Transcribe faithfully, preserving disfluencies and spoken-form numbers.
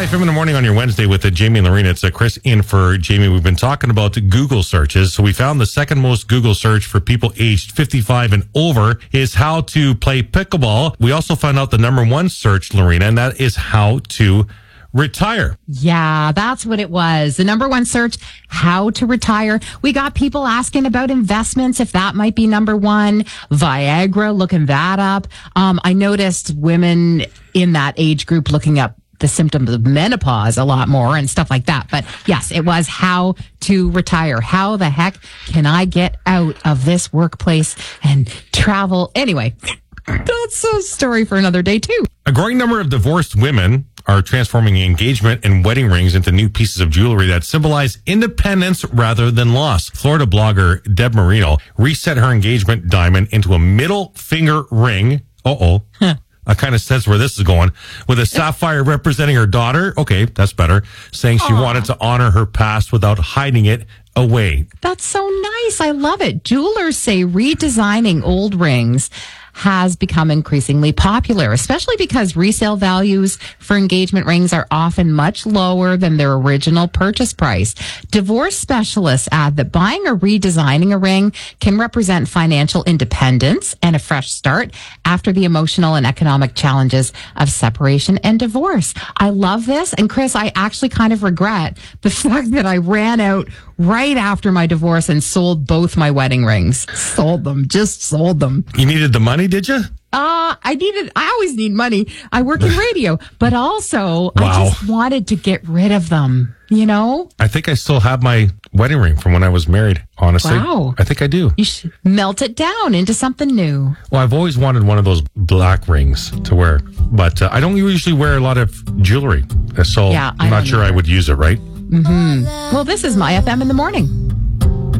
Hi, F M in the morning on your Wednesday with uh, Jamie and Lorena. It's uh, Chris in for Jamie. We've been talking about Google searches. So we found the second most Google search for people aged fifty-five and over is how to play pickleball. We also found out the number one search, Lorena, and that is how to retire. Yeah, that's what it was. The number one search, how to retire. We got people asking about investments, if that might be number one. Viagra, looking that up. Um, I noticed women in that age group looking up the symptoms of menopause a lot more and stuff like that. But yes, it was how to retire. How the heck can I get out of this workplace and travel? Anyway, that's a story for another day too. A growing number of divorced women are transforming engagement and wedding rings into new pieces of jewelry that symbolize independence rather than loss. Florida blogger Deb Marino reset her engagement diamond into a middle finger ring. Uh-oh. Huh. I kind of sense where this is going. With a sapphire representing her daughter. Okay, that's better. Saying she Aww. wanted to honor her past without hiding it away. That's so nice. I love it. Jewelers say redesigning old rings has become increasingly popular, especially because resale values for engagement rings are often much lower than their original purchase price. Divorce specialists add that buying or redesigning a ring can represent financial independence and a fresh start after the emotional and economic challenges of separation and divorce. I love this. And Chris, I actually kind of regret the fact that I ran out right after my divorce and sold both my wedding rings. Sold them. Just sold them. You needed the money, did you? Uh, I needed, I always need money. I work in radio, but also Wow. I just wanted to get rid of them, you know? I think I still have my wedding ring from when I was married, honestly. Wow. I think I do. You should melt it down into something new. Well, I've always wanted one of those black rings to wear, but uh, I don't usually wear a lot of jewelry. So Yeah, I I'm not don't sure either. I would use it, right? Mm-hmm. Well, this is My F M in the morning.